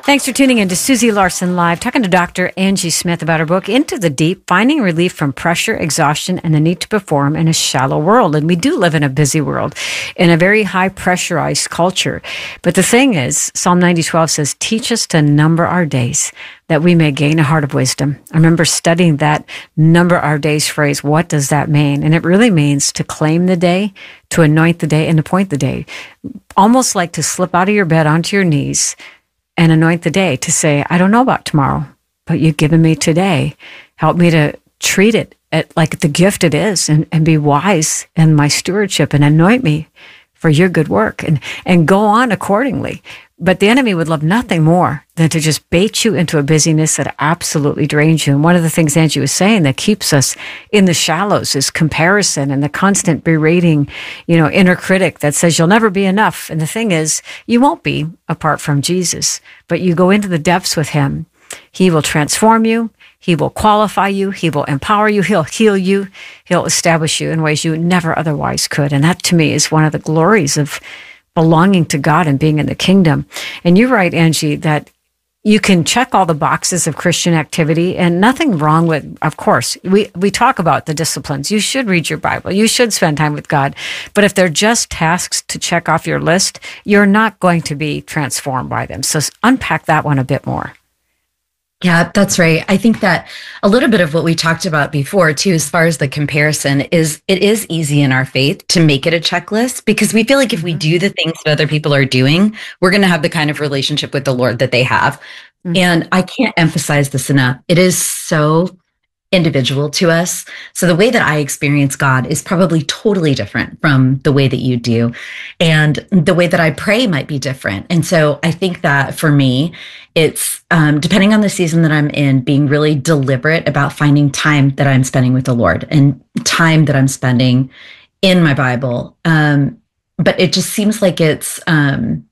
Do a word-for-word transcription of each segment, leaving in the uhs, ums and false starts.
Thanks for tuning in to Susie Larson Live, talking to Doctor Angie Smith about her book, Into the Deep, Finding Relief from Pressure, Exhaustion, and the Need to Perform in a Shallow World. And we do live in a busy world, in a very high pressurized culture. But the thing is, Psalm ninety twelve says, teach us to number our days, that we may gain a heart of wisdom. I remember studying that number our days phrase. What does that mean? And it really means to claim the day, to anoint the day, and appoint the day. Almost like to slip out of your bed onto your knees and anoint the day, to say, I don't know about tomorrow, but you've given me today. Help me to treat it at, like the gift it is, and, and be wise in my stewardship, and anoint me for your good work, and, and go on accordingly. But the enemy would love nothing more than to just bait you into a busyness that absolutely drains you. And one of the things Angie was saying that keeps us in the shallows is comparison and the constant berating, you know, inner critic that says you'll never be enough. And the thing is, you won't be apart from Jesus, but you go into the depths with him. He will transform you. He will qualify you. He will empower you. He'll heal you. He'll establish you in ways you never otherwise could. And that, to me, is one of the glories of belonging to God and being in the kingdom. And you're right, Angie, that you can check all the boxes of Christian activity, and nothing wrong with, of course, we, we talk about the disciplines. You should read your Bible. You should spend time with God. But if they're just tasks to check off your list, you're not going to be transformed by them. So unpack that one a bit more. Yeah, that's right. I think that a little bit of what we talked about before, too, as far as the comparison, is it is easy in our faith to make it a checklist, because we feel like if we do the things that other people are doing, we're going to have the kind of relationship with the Lord that they have. Mm-hmm. And I can't emphasize this enough. It is so individual to us. So the way that I experience God is probably totally different from the way that you do. And the way that I pray might be different. And so I think that for me, it's um, depending on the season that I'm in, being really deliberate about finding time that I'm spending with the Lord and time that I'm spending in my Bible. Um, but it just seems like it's, um,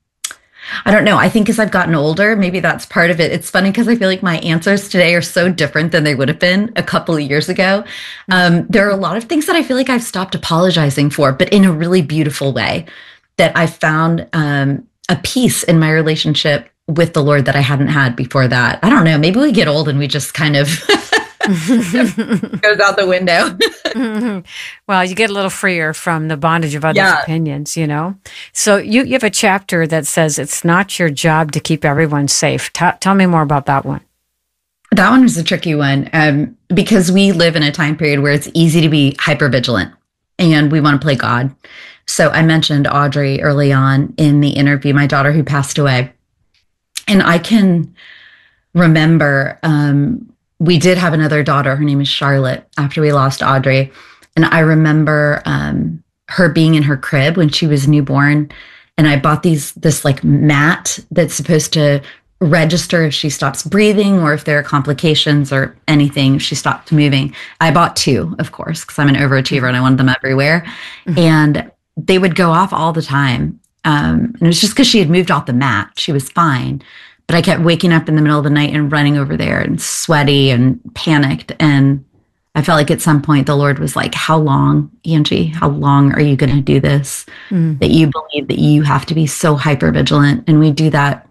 I don't know. I think as I've gotten older, maybe that's part of it. It's funny because I feel like my answers today are so different than they would have been a couple of years ago. Um, there are a lot of things that I feel like I've stopped apologizing for, but in a really beautiful way, that I found um, a peace in my relationship with the Lord that I hadn't had before that. I don't know. Maybe we get old and we just kind of goes out the window. Mm-hmm. Well, you get a little freer from the bondage of others' yeah. opinions, you know? So you, you have a chapter that says it's not your job to keep everyone safe. T- tell me more about that one. That one was a tricky one um, because we live in a time period where it's easy to be hypervigilant and we want to play God. So I mentioned Audrey early on in the interview, my daughter who passed away. And I can remember um, we did have another daughter. Her name is Charlotte after we lost Audrey. And I remember um, her being in her crib when she was newborn. And I bought these this like mat that's supposed to register if she stops breathing or if there are complications or anything, if she stopped moving. I bought two, of course, because I'm an overachiever and I wanted them everywhere. Mm-hmm. And they would go off all the time. Um, and it was just because she had moved off the mat. She was fine. But I kept waking up in the middle of the night and running over there and sweaty and panicked. And I felt like at some point the Lord was like, how long, Angie, how long are you going to do this? Mm. That you believe that you have to be so hyper vigilant. And we do that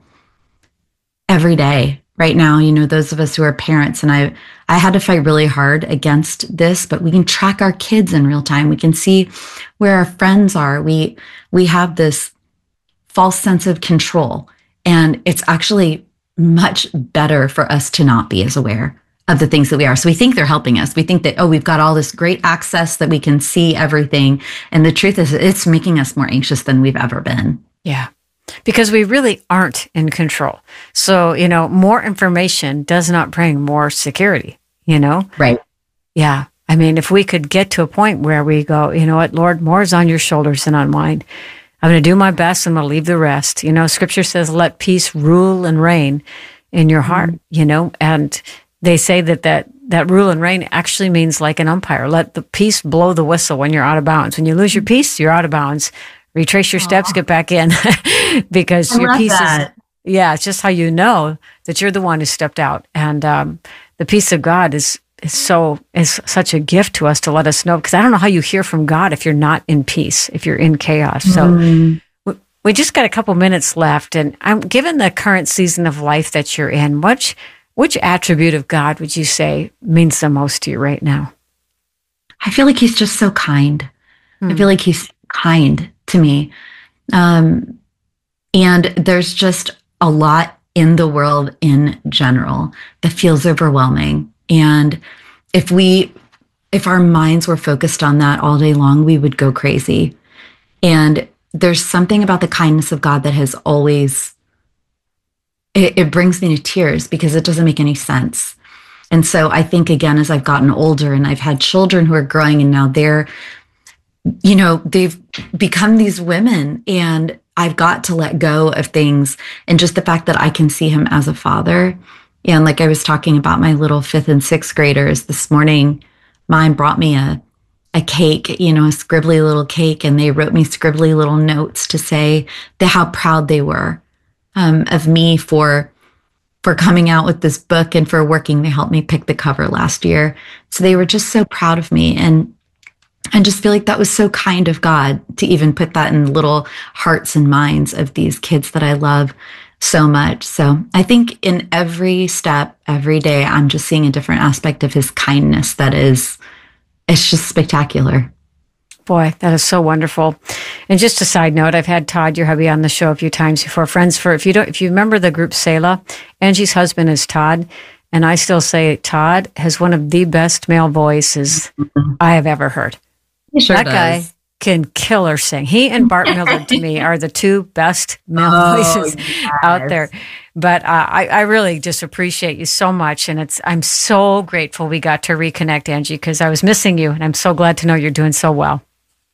every day right now. You know, those of us who are parents, and I, I had to fight really hard against this, but we can track our kids in real time. We can see where our friends are. We, we have this false sense of control. And it's actually much better for us to not be as aware of the things that we are. So we think they're helping us. We think that, oh, we've got all this great access that we can see everything. And the truth is, it's making us more anxious than we've ever been. Yeah, because we really aren't in control. So, you know, more information does not bring more security, you know? Right. Yeah. I mean, if we could get to a point where we go, you know what, Lord, more is on your shoulders than on mine. I'm going to do my best and I'm going to leave the rest. You know, scripture says, let peace rule and reign in your heart, mm-hmm. you know, and they say that, that that rule and reign actually means like an umpire. Let the peace blow the whistle when you're out of bounds. When you lose your peace, you're out of bounds. Retrace your steps, Aww. Get back in because I your peace that. is, yeah, it's just how you know that you're the one who stepped out. And um, the peace of God is is so is such a gift to us to let us know, because I don't know how you hear from God if you're not in peace, if you're in chaos. So mm. We just got a couple minutes left, and I'm given the current season of life that you're in, which which attribute of God would you say means the most to you right now? I feel like he's just so kind. Hmm. I feel like he's kind to me. Um, and there's just a lot in the world in general that feels overwhelming. And if we, if our minds were focused on that all day long, we would go crazy. And there's something about the kindness of God that has always, it, it brings me to tears because it doesn't make any sense. And so I think, again, as I've gotten older and I've had children who are growing and now they're, you know, they've become these women, and I've got to let go of things. And just the fact that I can see him as a father. And like I was talking about my little fifth and sixth graders this morning, mine brought me a, a cake, you know, a scribbly little cake. And they wrote me scribbly little notes to say that how proud they were um, of me for for coming out with this book and for working. They helped me pick the cover last year. So they were just so proud of me. And I just feel like that was so kind of God to even put that in little hearts and minds of these kids that I love so much. So I think in every step, every day, I'm just seeing a different aspect of his kindness that is, it's just spectacular. Boy, that is so wonderful. And just a side note, I've had Todd, your hubby, on the show a few times before. Friends, for if you don't, if you remember the group Selah, Angie's husband is Todd. And I still say Todd has one of the best male voices mm-hmm. I have ever heard. He sure that does. guy can kill or sing. He and Bart Miller, to me, are the two best male oh, voices yes. out there. But uh, I, I really just appreciate you so much. And it's I'm so grateful we got to reconnect, Angie, because I was missing you. And I'm so glad to know you're doing so well.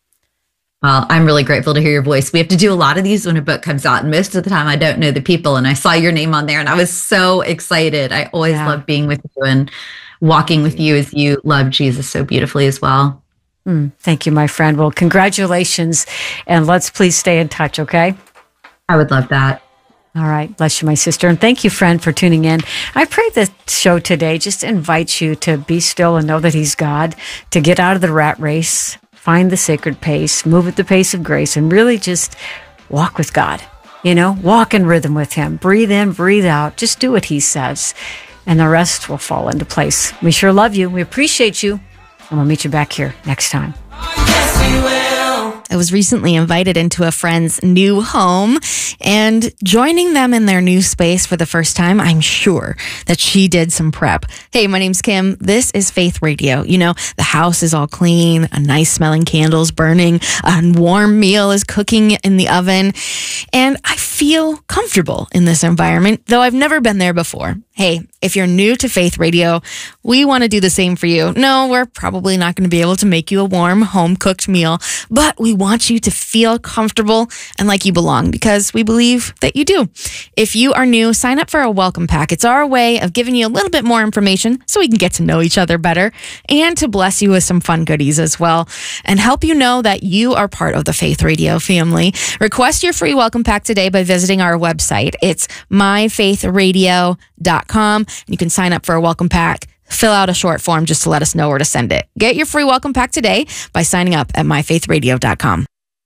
Well, I'm really grateful to hear your voice. We have to do a lot of these when a book comes out. And most of the time, I don't know the people. And I saw your name on there, and I was so excited. I always yeah. love being with you and walking with you as you love Jesus so beautifully as well. Mm, thank you, my friend. Well, congratulations, and let's please stay in touch, okay? I would love that. All right. Bless you, my sister. And thank you, friend, for tuning in. I pray the show today just invites you to be still and know that he's God, to get out of the rat race, find the sacred pace, move at the pace of grace, and really just walk with God. You know, walk in rhythm with him. Breathe in, breathe out. Just do what he says, and the rest will fall into place. We sure love you. We appreciate you. And we'll meet you back here next time. Yes, we will. I was recently invited into a friend's new home, and joining them in their new space for the first time, I'm sure that she did some prep. Hey, my name's Kim. This is Faith Radio. You know, the house is all clean, a nice smelling candles burning, a warm meal is cooking in the oven, and I feel comfortable in this environment, though I've never been there before. Hey, if you're new to Faith Radio, we want to do the same for you. No, we're probably not going to be able to make you a warm, home-cooked meal, but we want you to feel comfortable and like you belong, because we believe that you do. If you are new, sign up for a welcome pack. It's our way of giving you a little bit more information so we can get to know each other better, and to bless you with some fun goodies as well, and help you know that you are part of the Faith Radio family. Request your free welcome pack today by visiting our website. It's my faith radio dot com. You can sign up for a welcome pack, fill out a short form just to let us know where to send it. Get your free welcome pack today by signing up at my faith radio dot com.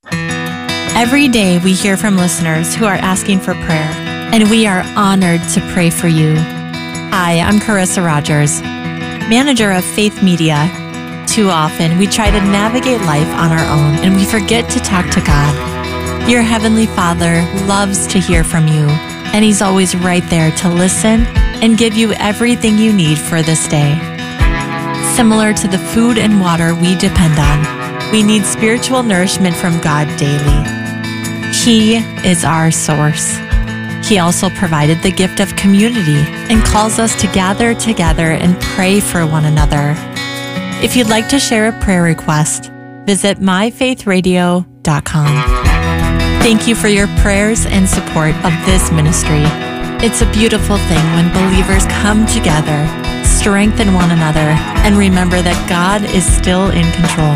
Every day we hear from listeners who are asking for prayer, and we are honored to pray for you. Hi, I'm Carissa Rogers, manager of Faith Media. Too often we try to navigate life on our own, and we forget to talk to God. Your Heavenly Father loves to hear from you, and He's always right there to listen and give you everything you need for this day. Similar to the food and water we depend on, we need spiritual nourishment from God daily. He is our source. He also provided the gift of community and calls us to gather together and pray for one another. If you'd like to share a prayer request, visit my faith radio dot com. Thank you for your prayers and support of this ministry. It's a beautiful thing when believers come together, strengthen one another, and remember that God is still in control.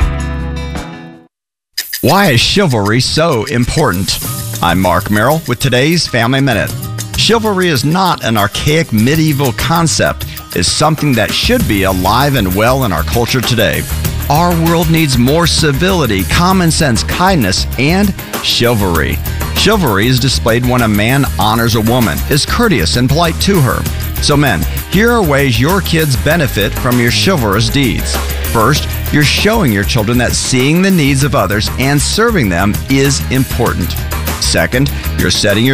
Why is chivalry so important? I'm Mark Merrill with today's Family Minute. Chivalry is not an archaic medieval concept. It's something that should be alive and well in our culture today. Our world needs more civility, common sense, kindness, and chivalry. Chivalry is displayed when a man honors a woman, is courteous and polite to her. So men, here are ways your kids benefit from your chivalrous deeds. First, you're showing your children that seeing the needs of others and serving them is important. Second, you're setting your